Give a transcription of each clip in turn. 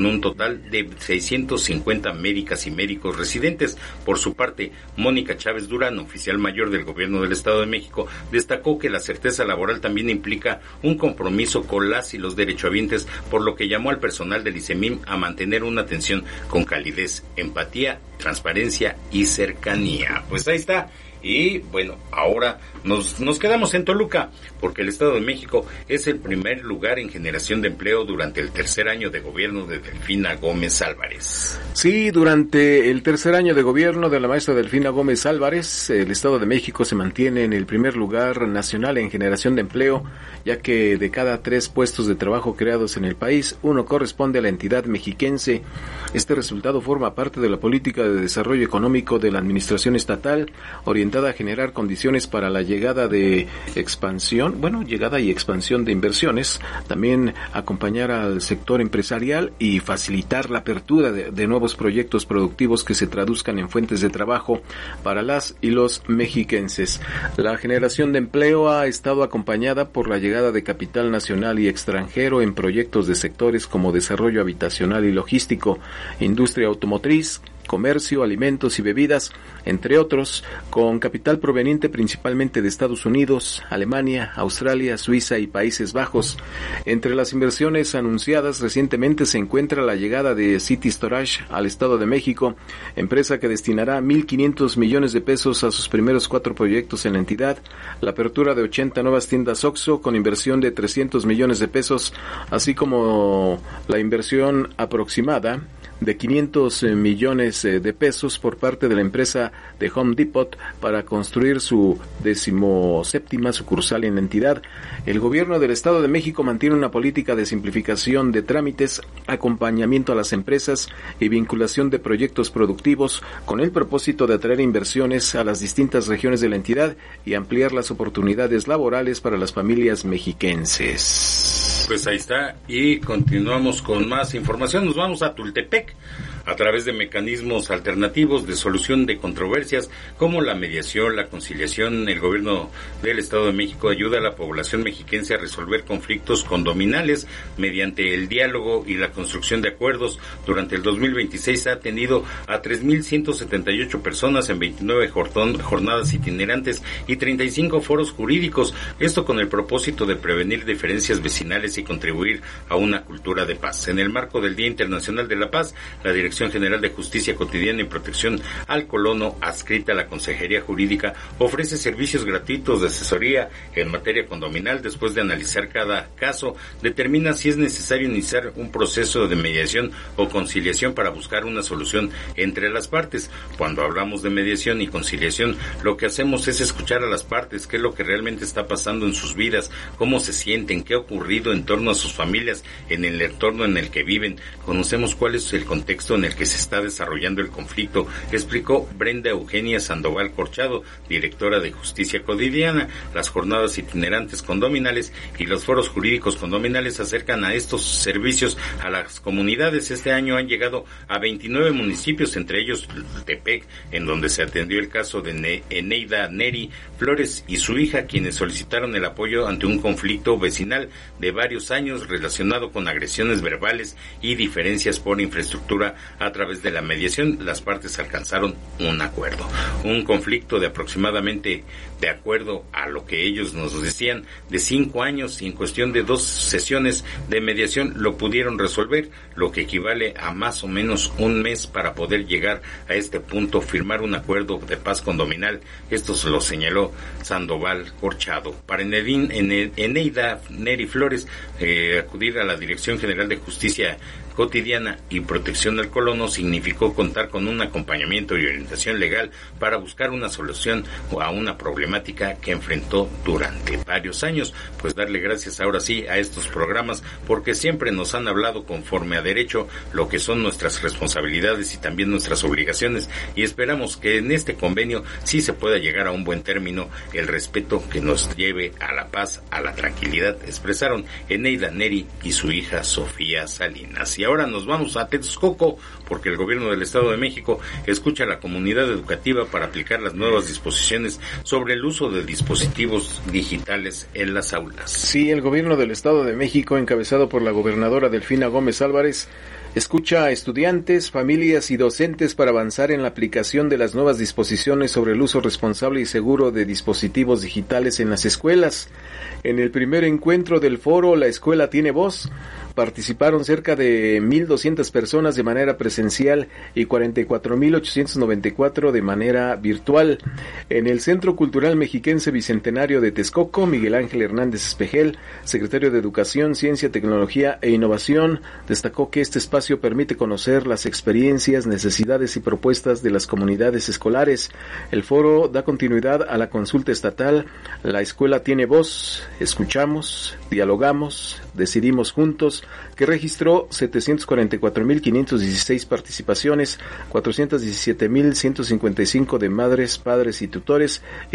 un total de 650 médicas y médicos residentes. Por su parte, Mónica Chávez Durán, oficial mayor del Gobierno del Estado de México, destacó que la certeza laboral también implica un compromiso con las y los derechohabientes, por lo que llamó al personal del ICEMIM a mantener una atención con calidez, empatía, transparencia y cercanía. Pues ahí está. Y bueno, ahora nos quedamos en Toluca, porque el Estado de México es el primer lugar en generación de empleo durante el tercer año de gobierno de Delfina Gómez Álvarez. Sí, durante el tercer año de gobierno de la maestra Delfina Gómez Álvarez, el Estado de México se mantiene en el primer lugar nacional en generación de empleo, ya que de cada 3 puestos de trabajo creados en el país, 1 corresponde a la entidad mexiquense. Este resultado forma parte de la política de desarrollo económico de la administración estatal, orientada a generar condiciones para la llegada y expansión de inversiones, también acompañar al sector empresarial y facilitar la apertura de nuevos proyectos productivos que se traduzcan en fuentes de trabajo para las y los mexiquenses. La generación de empleo ha estado acompañada por la llegada de capital nacional y extranjero en proyectos de sectores como desarrollo habitacional y logístico, industria automotriz, comercio, alimentos y bebidas, entre otros, con capital proveniente principalmente de Estados Unidos, Alemania, Australia, Suiza y Países Bajos. Entre las inversiones anunciadas recientemente se encuentra la llegada de City Storage al Estado de México, empresa que destinará 1,500 millones de pesos a sus primeros 4 proyectos en la entidad, la apertura de 80 nuevas tiendas OXXO con inversión de 300 millones de pesos, así como la inversión aproximada de 500 millones de pesos por parte de la empresa de Home Depot para construir su 17ª sucursal en la entidad. El gobierno del Estado de México mantiene una política de simplificación de trámites, acompañamiento a las empresas y vinculación de proyectos productivos con el propósito de atraer inversiones a las distintas regiones de la entidad y ampliar las oportunidades laborales para las familias mexiquenses. Pues ahí está, y continuamos con más información. Nos vamos a Tultepec. A través de mecanismos alternativos de solución de controversias como la mediación, la conciliación, el gobierno del Estado de México ayuda a la población mexiquense a resolver conflictos condominales mediante el diálogo y la construcción de acuerdos. Durante el 2026 ha atendido a 3,178 personas en 29 jornadas itinerantes y 35 foros jurídicos, esto con el propósito de prevenir diferencias vecinales y contribuir a una cultura de paz. En el marco del Día Internacional de la Paz, la Dirección General de Justicia Cotidiana y Protección al Colono, adscrita a la Consejería Jurídica, ofrece servicios gratuitos de asesoría en materia condominal. Después de analizar cada caso, determina si es necesario iniciar un proceso de mediación o conciliación para buscar una solución entre las partes. Cuando hablamos de mediación y conciliación, lo que hacemos es escuchar a las partes, qué es lo que realmente está pasando en sus vidas, cómo se sienten, qué ha ocurrido en torno a sus familias, en el entorno en el que viven. Conocemos cuál es el contexto en el que se está desarrollando el conflicto, explicó Brenda Eugenia Sandoval Corchado, directora de Justicia Cotidiana. Las jornadas itinerantes condominales y los foros jurídicos condominales acercan a estos servicios a las comunidades. Este año han llegado a 29 municipios, entre ellos Tepec, en donde se atendió el caso de Eneida Neri Flores y su hija, quienes solicitaron el apoyo ante un conflicto vecinal de varios años relacionado con agresiones verbales y diferencias por infraestructura. A través de la mediación, las partes alcanzaron un acuerdo. Un conflicto de aproximadamente, de acuerdo a lo que ellos nos decían, de 5 años, y en cuestión de 2 sesiones de mediación lo pudieron resolver, lo que equivale a más o menos un mes para poder llegar a este punto, firmar un acuerdo de paz condominal. Esto se lo señaló Sandoval Corchado. Para Eneida Neri Flores, acudir a la Dirección General de Justicia Cotidiana y Protección del Colono significó contar con un acompañamiento y orientación legal para buscar una solución a una problemática que enfrentó durante varios años. Pues darle gracias ahora sí a estos programas, porque siempre nos han hablado conforme a derecho lo que son nuestras responsabilidades y también nuestras obligaciones, y esperamos que en este convenio sí se pueda llegar a un buen término, el respeto que nos lleve a la paz, a la tranquilidad, expresaron Eneida Neri y su hija Sofía Salinas. Y ahora nos vamos a Texcoco, porque el gobierno del Estado de México escucha a la comunidad educativa para aplicar las nuevas disposiciones sobre el uso de dispositivos digitales en las aulas. Sí, el gobierno del Estado de México, encabezado por la gobernadora Delfina Gómez Álvarez, Escucha a estudiantes, familias y docentes para avanzar en la aplicación de las nuevas disposiciones sobre el uso responsable y seguro de dispositivos digitales en las escuelas. En el primer encuentro del foro La Escuela Tiene Voz, participaron cerca de 1,200 personas de manera presencial y 44,894 de manera virtual. En el Centro Cultural Mexiquense Bicentenario de Texcoco, Miguel Ángel Hernández Espejel, secretario de Educación, Ciencia, Tecnología e Innovación, destacó que este espacio permite conocer las experiencias, necesidades y propuestas de las comunidades escolares. El foro da continuidad a la consulta estatal La Escuela Tiene Voz, escuchamos, dialogamos, decidimos juntos, que registró 744,516 participaciones, 417,155 de madres, padres y tutores y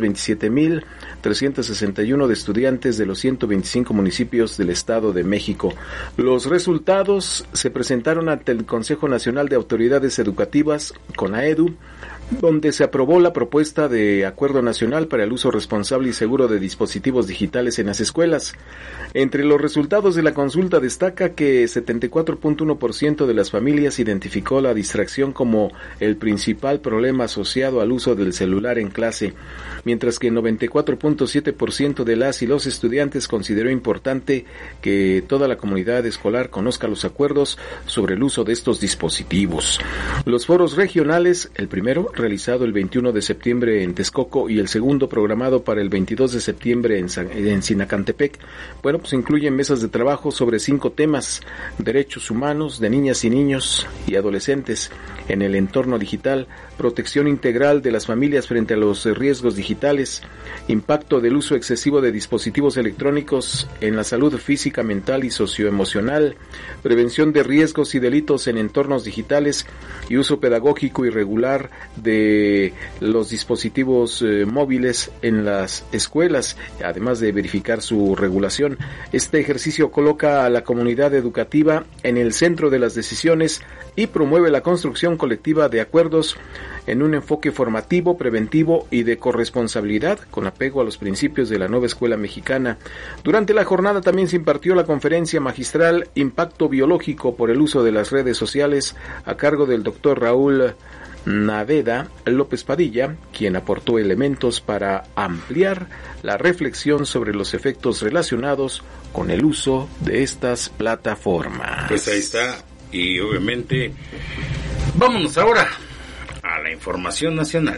327,361 de estudiantes de los 125 municipios del Estado de México. Los resultados se presentaron ante el Consejo Nacional de Autoridades Educativas, CONAEDU, donde se aprobó la propuesta de Acuerdo Nacional para el Uso Responsable y Seguro de Dispositivos Digitales en las Escuelas. Entre los resultados de la consulta destaca que 74,1% de las familias identificó la distracción como el principal problema asociado al uso del celular en clase, mientras que 94,7% de las y los estudiantes consideró importante que toda la comunidad escolar conozca los acuerdos sobre el uso de estos dispositivos. Los foros regionales, el primero realizado el 21 de septiembre en Texcoco y el segundo programado para el 22 de septiembre en Sinacantepec, pues incluyen mesas de trabajo sobre 5 temas: derechos humanos de niñas y niños y adolescentes en el entorno digital, protección integral de las familias frente a los riesgos digitales, impacto del uso excesivo de dispositivos electrónicos en la salud física, mental y socioemocional, prevención de riesgos y delitos en entornos digitales y uso pedagógico y regular de los dispositivos móviles en las escuelas, además de verificar su regulación. Este ejercicio coloca a la comunidad educativa en el centro de las decisiones y promueve la construcción colectiva de acuerdos en un enfoque formativo, preventivo y de corresponsabilidad, con apego a los principios de la nueva escuela mexicana. Durante la jornada también se impartió la conferencia magistral Impacto Biológico por el uso de las redes sociales, a cargo del doctor Raúl Naveda López Padilla, quien aportó elementos para ampliar la reflexión sobre los efectos relacionados con el uso de estas plataformas. Pues ahí está, y obviamente vámonos ahora a la información nacional.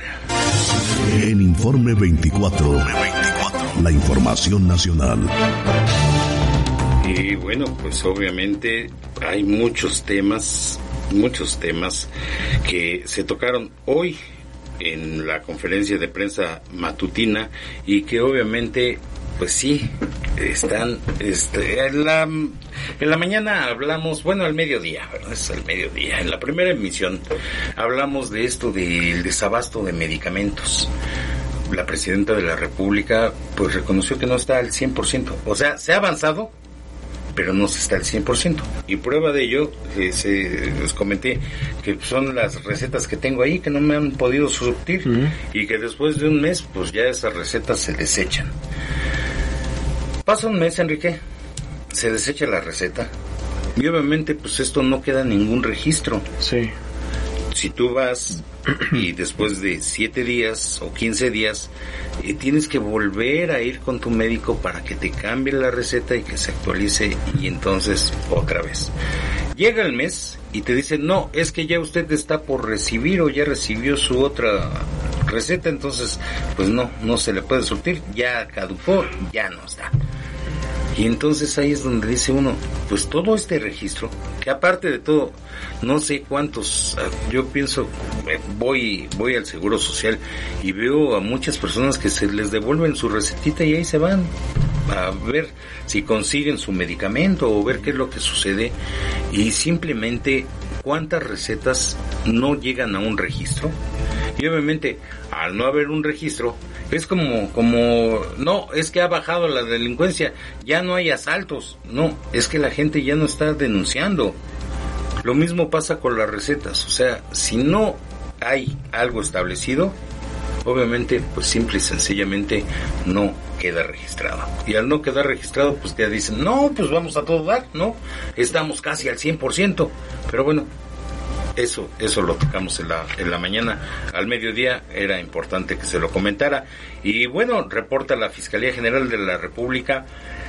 En Informe 24, la información nacional. Y bueno, pues obviamente hay muchos temas que se tocaron hoy en la conferencia de prensa matutina y que obviamente pues sí están en la mañana hablamos, bueno, al mediodía, ¿verdad? Es al mediodía. En la primera emisión hablamos de esto del desabasto de medicamentos. La presidenta de la República pues reconoció que no está al 100%, o sea, se ha avanzado, pero no se está al 100%. Y prueba de ello, les comenté que son las recetas que tengo ahí que no me han podido surtir, y que después de un mes, pues ya esas recetas se desechan. Pasa un mes, Enrique, se desecha la receta, y obviamente pues esto no queda en ningún registro. Sí. Si tú vas y después de 7 días o 15 días tienes que volver a ir con tu médico para que te cambie la receta y que se actualice, y entonces otra vez llega el mes y te dicen, no, es que ya usted está por recibir o ya recibió su otra receta, entonces pues no se le puede surtir, ya caducó, ya no está. Y entonces ahí es donde dice uno, pues todo este registro, que aparte de todo, no sé cuántos, yo pienso, voy al Seguro Social y veo a muchas personas que se les devuelven su recetita y ahí se van a ver si consiguen su medicamento o ver qué es lo que sucede, y simplemente cuántas recetas no llegan a un registro. Y obviamente al no haber un registro es como no, es que ha bajado la delincuencia, ya no hay asaltos, no, es que la gente ya no está denunciando. Lo mismo pasa con las recetas, o sea, si no hay algo establecido, obviamente pues simple y sencillamente no queda registrado. Y al no quedar registrado, pues ya dicen, no, pues vamos a todo dar, ¿no? Estamos casi al 100%. Pero bueno, eso lo tocamos en la mañana. Al mediodía era importante que se lo comentara. Y bueno, reporta la Fiscalía General de la República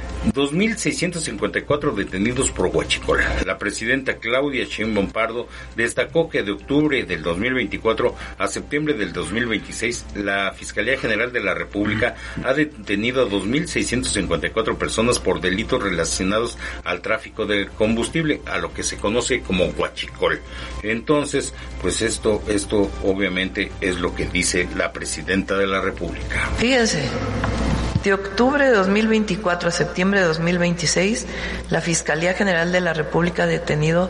2.654 detenidos por huachicol. La presidenta Claudia Sheinbaum Pardo destacó que de octubre del 2024 a septiembre del 2026, la Fiscalía General de la República ha detenido a 2.654 personas por delitos relacionados al tráfico de combustible, a lo que se conoce como huachicol. Entonces, pues esto obviamente es lo que dice la presidenta de la República. Fíjense, de octubre de 2024 a septiembre de 2026, la Fiscalía General de la República ha detenido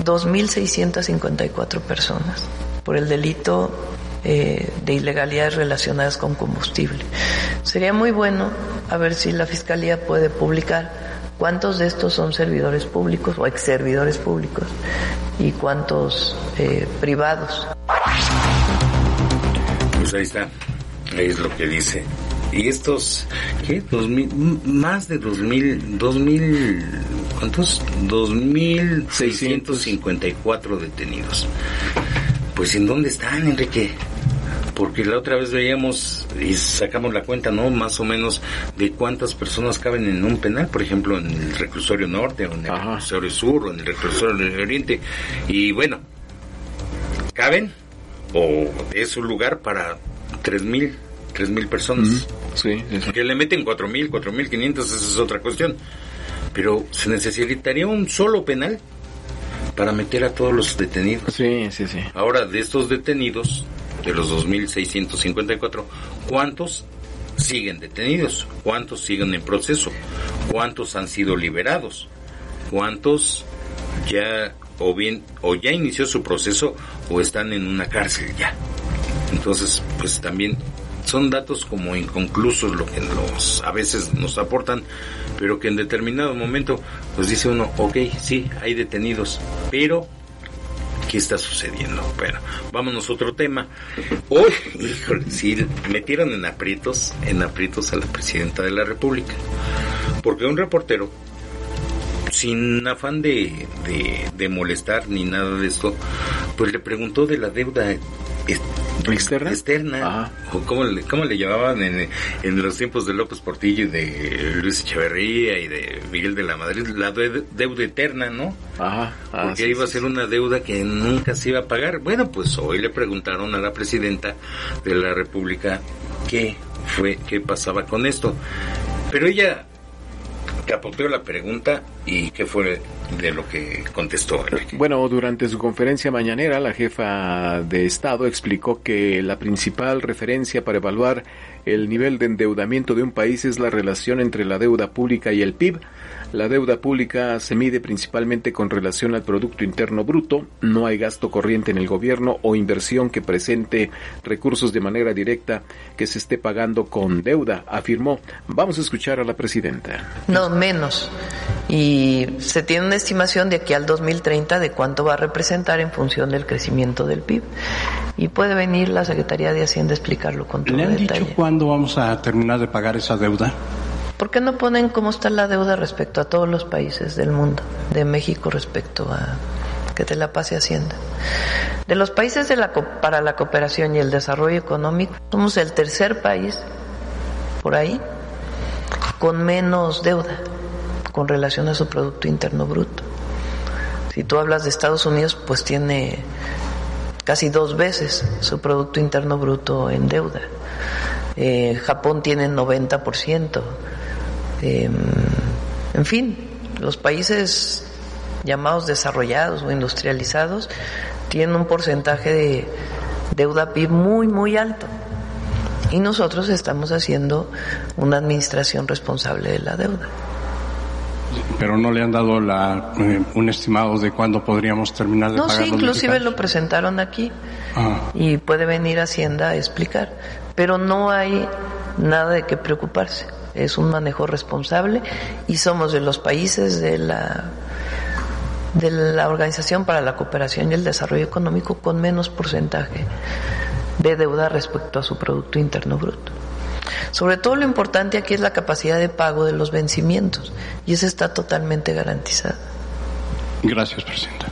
2.654 personas por el delito de ilegalidades relacionadas con combustible. Sería muy bueno a ver si la Fiscalía puede publicar cuántos de estos son servidores públicos o ex servidores públicos y cuántos privados. Pues ahí está, ahí es lo que dice. Y estos, ¿qué? Más de 2.000, ¿cuántos? 2.654 detenidos. Pues ¿en dónde están, Enrique? Porque la otra vez veíamos y sacamos la cuenta, ¿no? Más o menos de cuántas personas caben en un penal, por ejemplo, en el reclusorio norte, o en el reclusorio sur, o en el reclusorio del oriente. Y bueno, ¿caben? ¿O es un lugar para 3.000 personas? Sí. Que le meten 4.500, esa es otra cuestión. Pero se necesitaría un solo penal para meter a todos los detenidos. Sí. Ahora, de estos detenidos, de los 2.654, ¿cuántos siguen detenidos? ¿Cuántos siguen en proceso? ¿Cuántos han sido liberados? ¿Cuántos ya ya inició su proceso o están en una cárcel ya? Entonces, pues también son datos como inconclusos lo que a veces nos aportan, pero que en determinado momento pues dice uno, ok, sí, hay detenidos, pero ¿qué está sucediendo? Bueno, vámonos a otro tema. Hoy, híjole, sí, metieron en aprietos a la presidenta de la República, porque un reportero, sin afán de molestar ni nada de esto, pues le preguntó de la deuda externa, o cómo le llamaban en los tiempos de López Portillo y de Luis Echeverría y de Miguel de la Madrid, la deuda eterna, ¿no? Porque iba a ser una deuda que nunca se iba a pagar. Bueno, pues hoy le preguntaron a la presidenta de la República qué pasaba con esto, pero ella capoteó la pregunta. ¿Y qué fue de lo que contestó Enrique? Bueno, durante su conferencia mañanera, la jefa de Estado explicó que la principal referencia para evaluar el nivel de endeudamiento de un país es la relación entre la deuda pública y el PIB. La deuda pública se mide principalmente con relación al Producto Interno Bruto. No hay gasto corriente en el gobierno o inversión que presente recursos de manera directa que se esté pagando con deuda, afirmó. Vamos a escuchar a la presidenta. No, menos. Y se tiene una estimación de aquí al 2030 de cuánto va a representar en función del crecimiento del PIB. Y puede venir la Secretaría de Hacienda a explicarlo con todo detalle. ¿Le han dicho cuándo vamos a terminar de pagar esa deuda? ¿Por qué no ponen cómo está la deuda respecto a todos los países del mundo, de México respecto a que te la pase Hacienda? De los países para la cooperación y el desarrollo económico, somos el tercer país, por ahí, con menos deuda con relación a su Producto Interno Bruto. Si tú hablas de Estados Unidos, pues tiene casi 2 veces su Producto Interno Bruto en deuda. Japón tiene 90%. En fin, los países llamados desarrollados o industrializados tienen un porcentaje de deuda PIB muy, muy alto. Y nosotros estamos haciendo una administración responsable de la deuda. Pero no le han dado un estimado de cuándo podríamos terminar de pagar. No, sí, inclusive lo presentaron aquí. Y puede venir Hacienda a explicar. Pero no hay nada de qué preocuparse. Es un manejo responsable y somos de los países de la Organización para la Cooperación y el Desarrollo Económico con menos porcentaje de deuda respecto a su Producto Interno Bruto. Sobre todo lo importante aquí es la capacidad de pago de los vencimientos, y esa está totalmente garantizada. Gracias, presidenta.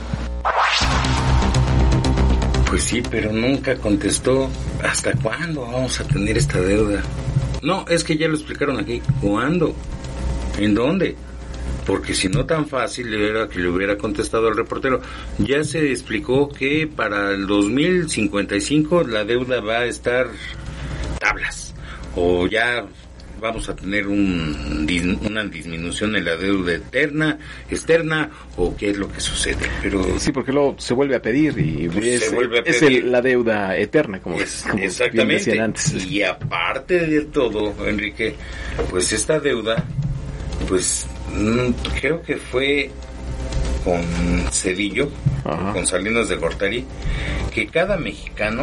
Pues sí, pero nunca contestó hasta cuándo vamos a tener esta deuda. No, es que ya lo explicaron aquí. ¿Cuándo? ¿En dónde? Porque si no tan fácil era que le hubiera contestado al reportero. Ya se explicó que para el 2055 la deuda va a estar tablas, o ya vamos a tener una disminución en la deuda externa, o qué es lo que sucede. Pero sí, porque luego se vuelve a pedir y pues es la deuda eterna, como exactamente. Decían antes. Y aparte de todo, Enrique, pues esta deuda, pues creo que fue con Cedillo, con Salinas de Gortari, que cada mexicano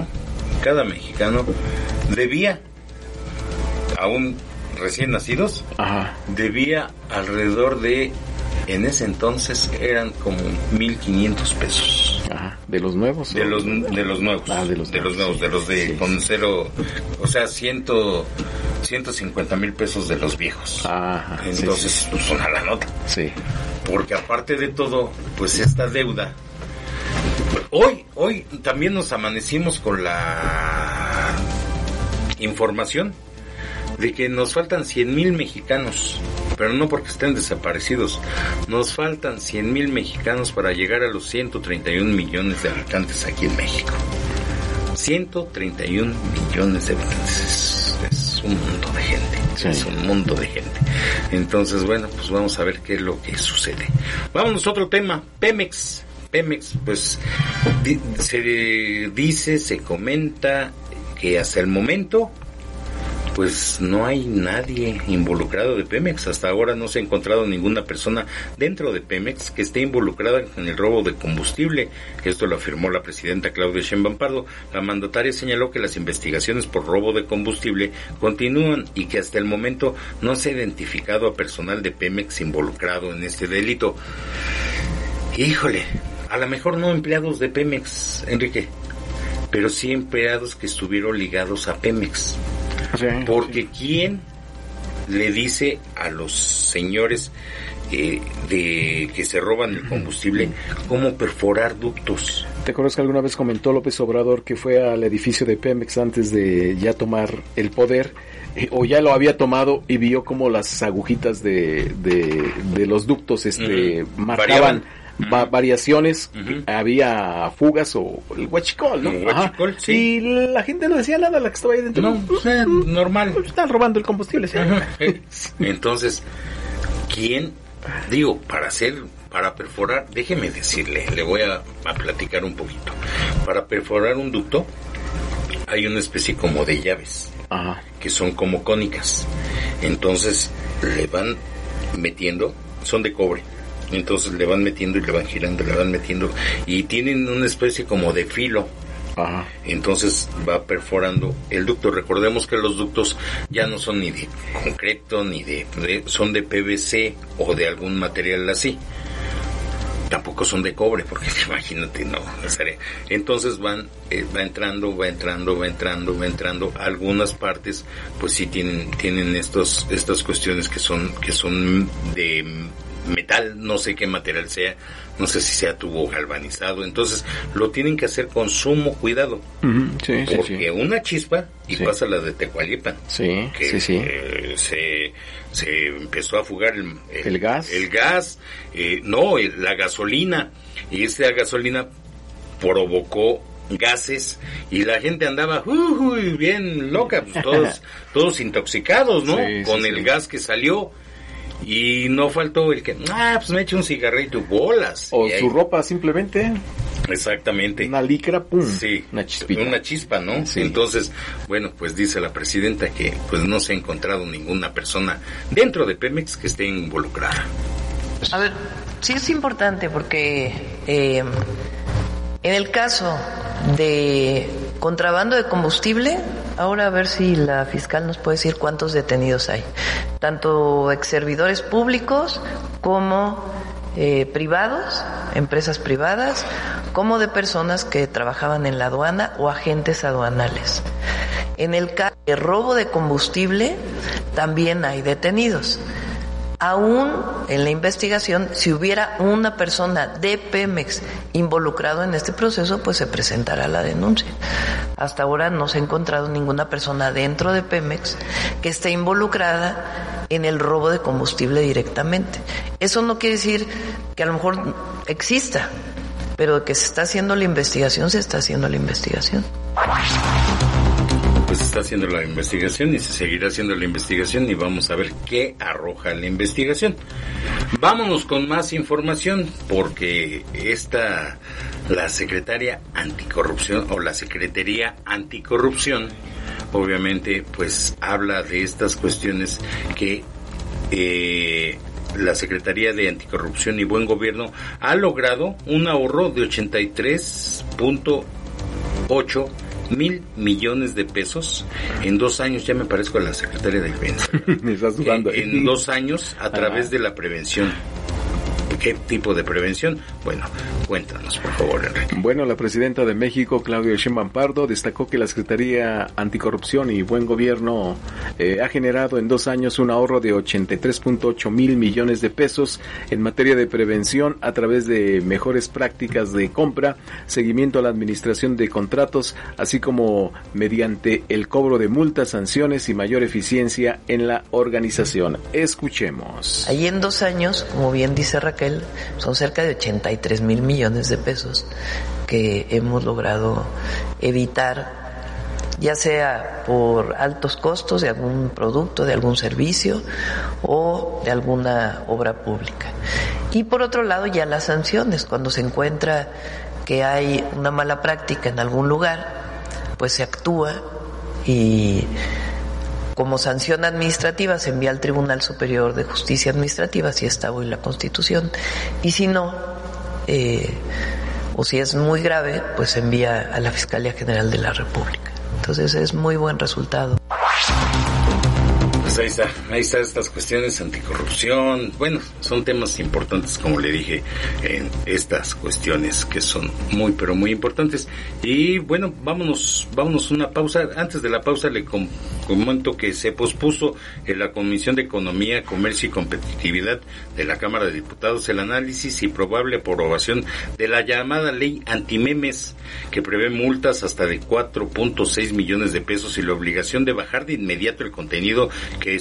debía, aún recién nacidos, debía alrededor de, en ese entonces eran como 1,500 pesos. ¿De los nuevos? De los nuevos. Con cero, o sea, 150,000 pesos de los viejos. Entonces, pues una la nota. Sí. Porque aparte de todo, pues esta deuda, hoy también nos amanecimos con la información de que nos faltan 100,000 mexicanos, pero no porque estén desaparecidos, nos faltan 100,000 mexicanos para llegar a los 131 millones de habitantes aquí en México. 131 millones de habitantes, es un mundo de gente, es un mundo de gente. Entonces, bueno, pues vamos a ver qué es lo que sucede. Vámonos a otro tema, Pemex, pues se comenta que hasta el momento pues no hay nadie involucrado de Pemex. Hasta ahora no se ha encontrado ninguna persona dentro de Pemex que esté involucrada en el robo de combustible. Esto lo afirmó la presidenta Claudia Sheinbaum Pardo. La mandataria señaló que las investigaciones por robo de combustible continúan y que hasta el momento no se ha identificado a personal de Pemex involucrado en este delito. Híjole, a lo mejor no empleados de Pemex, Enrique, pero sí empleados que estuvieron ligados a Pemex. Porque ¿quién le dice a los señores de que se roban el combustible cómo perforar ductos? ¿Te acuerdas que alguna vez comentó López Obrador que fue al edificio de Pemex antes de ya tomar el poder, o ya lo había tomado, y vio como las agujitas de los ductos marcaban variaciones, había fugas o el huachicol, ¿no? Sí. Y la gente no decía nada, la que estaba ahí dentro. No, normal. Están robando el combustible. ¿Sí? Entonces, ¿quién? Digo, para perforar, déjeme decirle, le voy a platicar un poquito. Para perforar un ducto hay una especie como de llaves, que son como cónicas. Entonces, le van metiendo, son de cobre. Entonces le van metiendo y le van girando, le van metiendo, y tienen una especie como de filo. Entonces va perforando el ducto. Recordemos que los ductos ya no son ni de concreto ni son de PVC o de algún material así. Tampoco son de cobre, porque imagínate, no. Entonces va entrando. Algunas partes, pues sí tienen estas cuestiones que son de metal, no sé qué material sea, no sé si sea tubo galvanizado. Entonces lo tienen que hacer con sumo cuidado, porque una chispa y pasa la de Tecualipan, que se empezó a fugar el gas, la gasolina, y esa gasolina provocó gases y la gente andaba bien loca, pues todos intoxicados, ¿no? Con el gas que salió. Y no faltó el que, pues me echo un cigarrito, bolas. O su ropa simplemente. Exactamente. Una licra, pum. Sí. Una chispita. Una chispa, ¿no? Sí. Entonces, bueno, pues dice la presidenta que pues no se ha encontrado ninguna persona dentro de Pemex que esté involucrada. A ver, sí es importante porque en el caso de contrabando de combustible, ahora a ver si la fiscal nos puede decir cuántos detenidos hay, tanto ex servidores públicos como privados, empresas privadas, como de personas que trabajaban en la aduana o agentes aduanales. En el caso El robo de combustible también hay detenidos. Aún en la investigación, si hubiera una persona de Pemex involucrado en este proceso, pues se presentará la denuncia. Hasta ahora no se ha encontrado ninguna persona dentro de Pemex que esté involucrada en el robo de combustible directamente. Eso no quiere decir que a lo mejor exista, pero que se está haciendo la investigación, se está haciendo la investigación. Pues se está haciendo la investigación y se seguirá haciendo la investigación y vamos a ver qué arroja la investigación. Vámonos con más información porque la secretaria anticorrupción o la Secretaría Anticorrupción obviamente pues habla de estas cuestiones que la Secretaría de Anticorrupción y Buen Gobierno ha logrado un ahorro de 83.8 mil millones de pesos en 2 años. Ya me parezco a la secretaria del Bienestar. Me estás dudando. En 2 años a través de la prevención. ¿Qué tipo de prevención? Bueno, cuéntanos, por favor, Enrique. Bueno, la presidenta de México, Claudia Sheinbaum Pardo, destacó que la Secretaría Anticorrupción y Buen Gobierno ha generado en 2 años un ahorro de 83.8 mil millones de pesos en materia de prevención a través de mejores prácticas de compra, seguimiento a la administración de contratos, así como mediante el cobro de multas, sanciones y mayor eficiencia en la organización. Escuchemos. Allí en 2 años, como bien dice Raquel, son cerca de 83 mil millones de pesos que hemos logrado evitar, ya sea por altos costos de algún producto, de algún servicio o de alguna obra pública. Y por otro lado, ya las sanciones, cuando se encuentra que hay una mala práctica en algún lugar, pues se actúa y como sanción administrativa se envía al Tribunal Superior de Justicia Administrativa, si está hoy la Constitución, y si no, o si es muy grave, pues se envía a la Fiscalía General de la República. Entonces es muy buen resultado. Pues ahí está estas cuestiones, anticorrupción, bueno, son temas importantes, como le dije, en estas cuestiones que son muy, pero muy importantes. Y bueno, vámonos una pausa. Antes de la pausa le comento que se pospuso en la Comisión de Economía, Comercio y Competitividad de la Cámara de Diputados el análisis y probable aprobación de la llamada ley antimemes, que prevé multas hasta de 4.6 millones de pesos y la obligación de bajar de inmediato el contenido que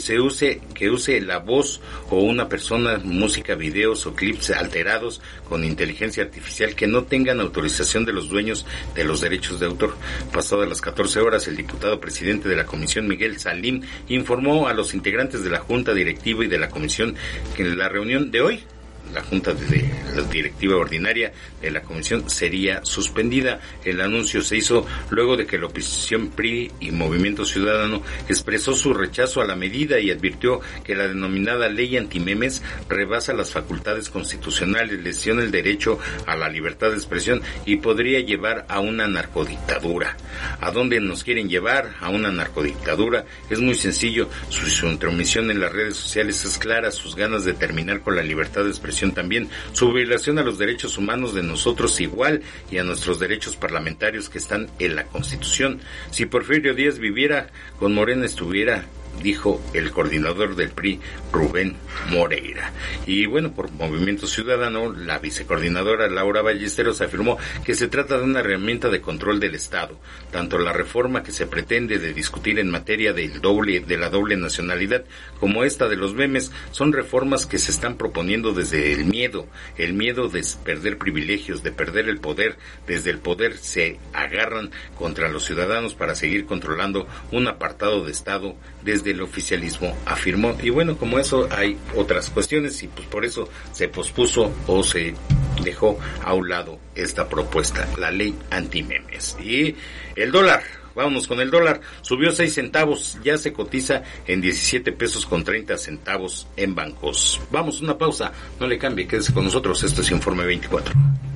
use la voz o una persona, música, videos o clips alterados con inteligencia artificial que no tengan autorización de los dueños de los derechos de autor. Pasadas las 14 horas, el diputado presidente de la Comisión, Miguel Salim, informó a los integrantes de la Junta Directiva y de la Comisión que en la reunión de hoy la Junta de la Directiva Ordinaria de la Comisión sería suspendida. El anuncio se hizo luego de que la oposición PRI y Movimiento Ciudadano expresó su rechazo a la medida y advirtió que la denominada ley antimemes rebasa las facultades constitucionales, lesiona el derecho a la libertad de expresión y podría llevar a una narcodictadura. ¿A dónde nos quieren llevar? A una narcodictadura. Es muy sencillo. Su intromisión en las redes sociales es clara, sus ganas de terminar con la libertad de expresión también, su violación a los derechos humanos de nosotros igual y a nuestros derechos parlamentarios que están en la Constitución. Si Porfirio Díaz viviera, con Morena estuviera, dijo el coordinador del PRI, Rubén Moreira. Y bueno, por Movimiento Ciudadano, la vicecoordinadora Laura Ballesteros afirmó que se trata de una herramienta de control del Estado. Tanto la reforma que se pretende de discutir en materia de la doble nacionalidad como esta de los memes son reformas que se están proponiendo desde el miedo de perder privilegios, de perder el poder. Desde el poder se agarran contra los ciudadanos para seguir controlando un apartado de Estado desde el oficialismo, afirmó. Y bueno, como eso hay otras cuestiones y pues por eso se pospuso o se dejó a un lado esta propuesta, la ley antimemes. Y el dólar, vámonos con el dólar, subió 6 centavos, ya se cotiza en 17 pesos con 30 centavos en bancos. Vamos, una pausa, no le cambie, quédese con nosotros, esto es Informe 24.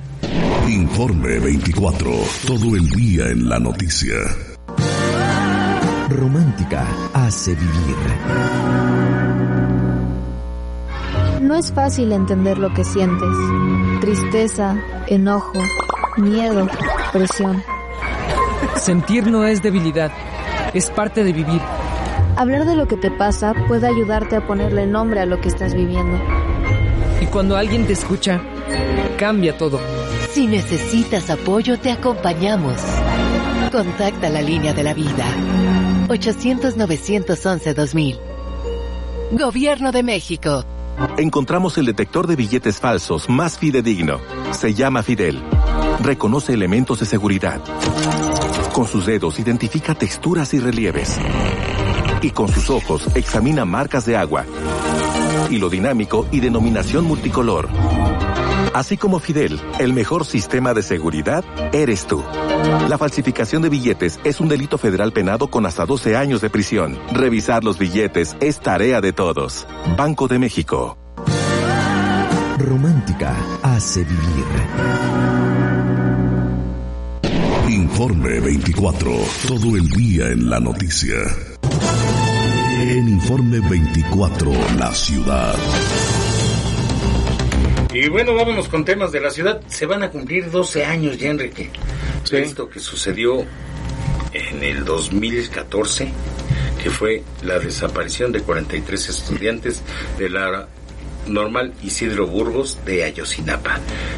Informe 24, todo el día en la noticia. Romántica hace vivir. No es fácil entender lo que sientes. Tristeza, enojo, miedo, presión. Sentir no es debilidad, es parte de vivir. Hablar de lo que te pasa puede ayudarte a ponerle nombre a lo que estás viviendo. Y cuando alguien te escucha, cambia todo. Si necesitas apoyo, te acompañamos. Contacta la línea de la vida. 800-911-2000. Gobierno de México. Encontramos el detector de billetes falsos más fidedigno. Se llama Fidel. Reconoce elementos de seguridad. Con sus dedos identifica texturas y relieves. Y con sus ojos examina marcas de agua, hilo dinámico y denominación multicolor. Así como Fidel, el mejor sistema de seguridad eres tú. La falsificación de billetes es un delito federal penado con hasta 12 años de prisión. Revisar los billetes es tarea de todos. Banco de México. Romántica hace vivir. Informe 24. Todo el día en la noticia. En Informe 24, la ciudad. Y bueno, vámonos con temas de la ciudad. Se van a cumplir 12 años ya, Enrique. Sí. Esto que sucedió en el 2014, que fue la desaparición de 43 estudiantes de la Normal Isidro Burgos de Ayotzinapa.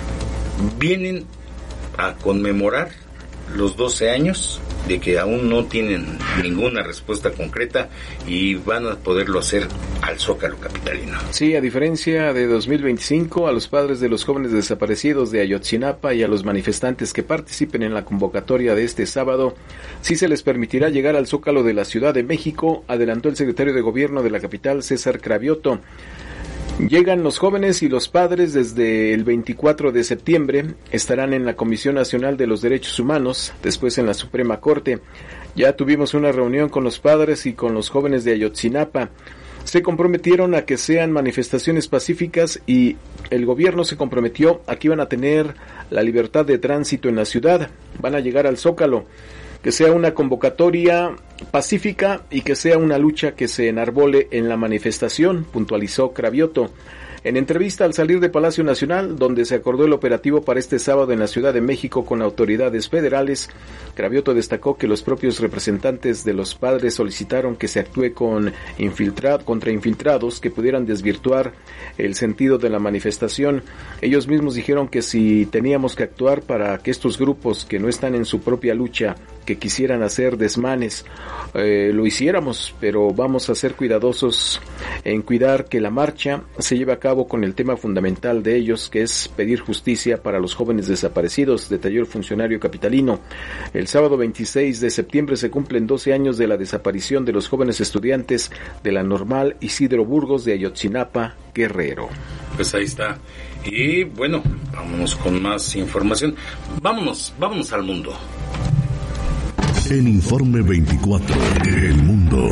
Vienen a conmemorar los 12 años de que aún no tienen ninguna respuesta concreta y van a poderlo hacer al Zócalo capitalino. Sí, a diferencia de 2025, a los padres de los jóvenes desaparecidos de Ayotzinapa y a los manifestantes que participen en la convocatoria de este sábado, sí se les permitirá llegar al Zócalo de la Ciudad de México, adelantó el secretario de Gobierno de la capital, César Cravioto. Llegan los jóvenes y los padres desde el 24 de septiembre, estarán en la Comisión Nacional de los Derechos Humanos, después en la Suprema Corte. Ya tuvimos una reunión con los padres y con los jóvenes de Ayotzinapa. Se comprometieron a que sean manifestaciones pacíficas y el gobierno se comprometió a que iban a tener la libertad de tránsito en la ciudad. Van a llegar al Zócalo. Que sea una convocatoria pacífica y que sea una lucha que se enarbole en la manifestación, puntualizó Cravioto. En entrevista al salir de Palacio Nacional, donde se acordó el operativo para este sábado en la Ciudad de México con autoridades federales, Cravioto destacó que los propios representantes de los padres solicitaron que se actúe contra infiltrados que pudieran desvirtuar el sentido de la manifestación. Ellos mismos dijeron que si teníamos que actuar para que estos grupos que no están en su propia lucha, que quisieran hacer desmanes, lo hiciéramos, pero vamos a ser cuidadosos en cuidar que la marcha se lleve a cabo con el tema fundamental de ellos, que es pedir justicia para los jóvenes desaparecidos, detalló el funcionario capitalino. El sábado 26 de septiembre se cumplen 12 años de la desaparición de los jóvenes estudiantes de la Normal Isidro Burgos de Ayotzinapa, Guerrero. Pues ahí está. Y bueno, vámonos con más información. Vámonos al mundo. En Informe 24, el mundo.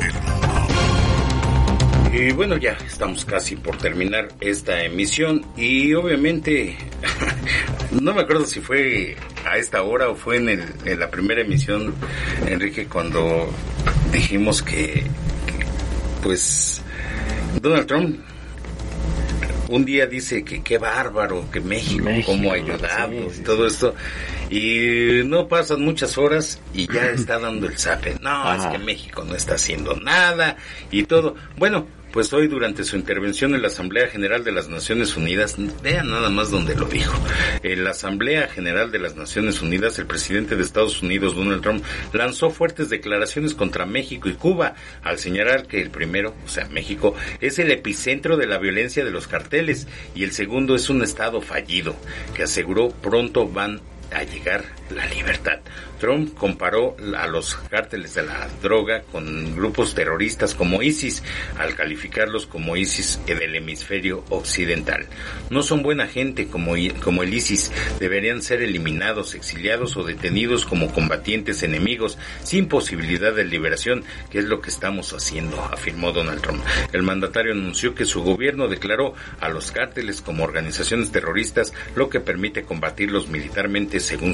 Y bueno, ya estamos casi por terminar esta emisión y obviamente no me acuerdo si fue a esta hora o fue en la primera emisión, Enrique, cuando dijimos que pues Donald Trump un día dice que qué bárbaro, que México cómo ha ayudado, sí, todo esto, y no pasan muchas horas y ya está dando el zape. No, es que México no está haciendo nada y todo. Bueno, pues hoy durante su intervención en la Asamblea General de las Naciones Unidas, vean nada más donde lo dijo, en la Asamblea General de las Naciones Unidas, el presidente de Estados Unidos, Donald Trump, lanzó fuertes declaraciones contra México y Cuba, al señalar que el primero, o sea, México, es el epicentro de la violencia de los carteles y el segundo es un estado fallido, que aseguró pronto van a llegar la libertad. Trump comparó a los cárteles de la droga con grupos terroristas como ISIS, al calificarlos como ISIS del hemisferio occidental. No son buena gente como el ISIS, deberían ser eliminados, exiliados o detenidos como combatientes enemigos, sin posibilidad de liberación, que es lo que estamos haciendo, afirmó Donald Trump. El mandatario anunció que su gobierno declaró a los cárteles como organizaciones terroristas, lo que permite combatirlos militarmente según sus cifras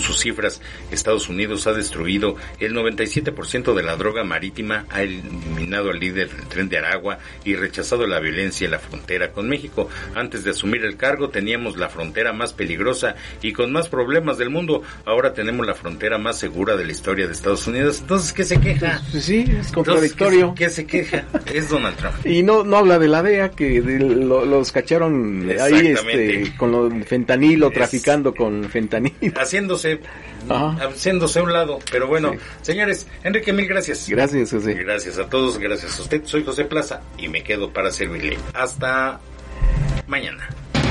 fronteras. Estados Unidos ha destruido el 97% de la droga marítima, ha eliminado al líder del Tren de Aragua y rechazado la violencia en la frontera con México. Antes de asumir el cargo teníamos la frontera más peligrosa y con más problemas del mundo. Ahora tenemos la frontera más segura de la historia de Estados Unidos. Entonces, ¿qué se queja? Pues sí, es contradictorio. ¿Qué se queja? Es Donald Trump. Y no habla de la DEA, que los cacharon ahí con lo fentanilo, traficando con fentanilo. Haciéndose a un lado. Pero bueno, sí. Señores, Enrique, mil gracias. Gracias, José. Gracias a todos, gracias a usted. Soy José Plaza y me quedo para servirle. Hasta mañana.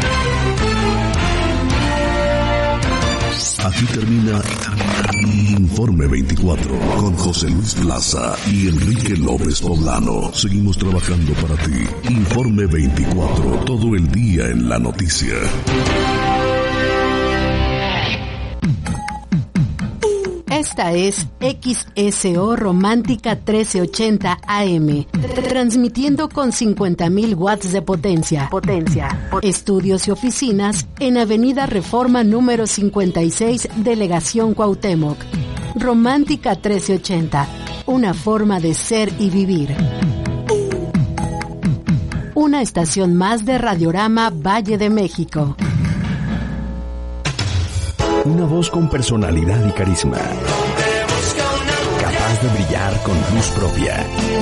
Aquí termina Informe 24 con José Luis Plaza y Enrique López Poblano. Seguimos trabajando para ti. Informe 24, todo el día en la noticia. Esta es XSO Romántica 1380 AM, transmitiendo con 50.000 watts de potencia. Estudios y oficinas en Avenida Reforma número 56, Delegación Cuauhtémoc. Romántica 1380, una forma de ser y vivir. Una estación más de Radiorama Valle de México. Una voz con personalidad y carisma. Capaz de brillar con luz propia.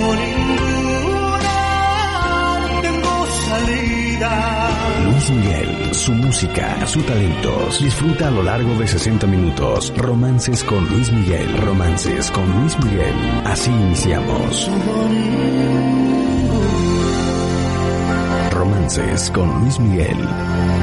Luis Miguel, su música, su talento. Disfruta a lo largo de 60 minutos. Romances con Luis Miguel. Romances con Luis Miguel. Así iniciamos. Romances con Luis Miguel.